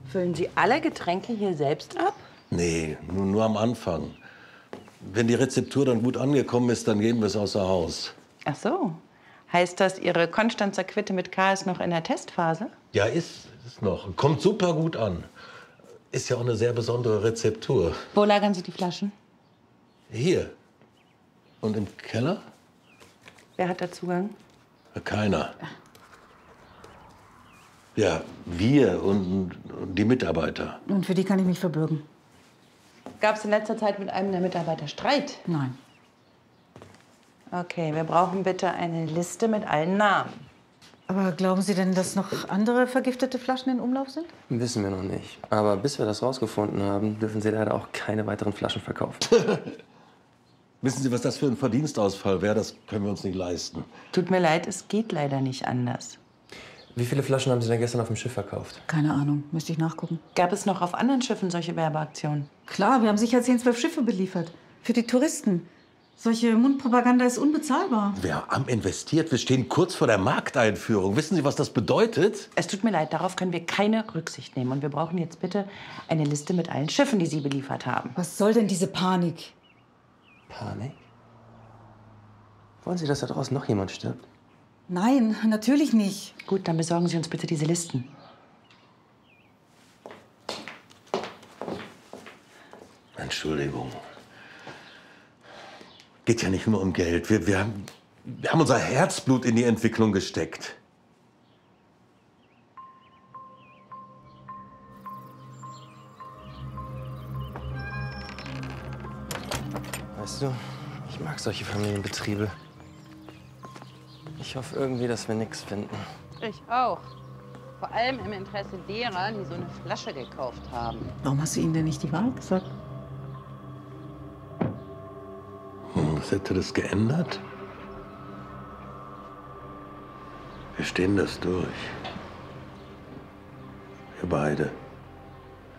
Füllen Sie alle Getränke hier selbst ab? Nee, nur am Anfang. Wenn die Rezeptur dann gut angekommen ist, dann geben wir es außer Haus. Ach so. Heißt das, Ihre Konstanzer Quitte mit K ist noch in der Testphase? Ja, ist noch. Kommt super gut an. Ist ja auch eine sehr besondere Rezeptur. Wo lagern Sie die Flaschen? Hier. Und im Keller? Wer hat da Zugang? Keiner. Ja, wir und die Mitarbeiter. Und für die kann ich mich verbürgen. Gab es in letzter Zeit mit einem der Mitarbeiter Streit? Nein. Okay, wir brauchen bitte eine Liste mit allen Namen. Aber glauben Sie denn, dass noch andere vergiftete Flaschen in Umlauf sind? Wissen wir noch nicht. Aber bis wir das rausgefunden haben, dürfen Sie leider auch keine weiteren Flaschen verkaufen. Wissen Sie, was das für ein Verdienstausfall wäre? Das können wir uns nicht leisten. Tut mir leid, es geht leider nicht anders. Wie viele Flaschen haben Sie denn gestern auf dem Schiff verkauft? Keine Ahnung, müsste ich nachgucken. Gab es noch auf anderen Schiffen solche Werbeaktionen? Klar, wir haben sicher 10, 12 Schiffe beliefert. Für die Touristen. Solche Mundpropaganda ist unbezahlbar. Wir haben investiert. Wir stehen kurz vor der Markteinführung. Wissen Sie, was das bedeutet? Es tut mir leid, darauf können wir keine Rücksicht nehmen. Und wir brauchen jetzt bitte eine Liste mit allen Schiffen, die Sie beliefert haben. Was soll denn diese Panik? Panik? Wollen Sie, dass da draußen noch jemand stirbt? Nein, natürlich nicht. Gut, dann besorgen Sie uns bitte diese Listen. Entschuldigung. Geht ja nicht nur um Geld. Wir haben unser Herzblut in die Entwicklung gesteckt. Weißt du, ich mag solche Familienbetriebe. Ich hoffe irgendwie, dass wir nichts finden. Ich auch. Vor allem im Interesse derer, die so eine Flasche gekauft haben. Warum hast du ihnen denn nicht die Wahrheit gesagt? Was hätte das geändert? Wir stehen das durch. Wir beide.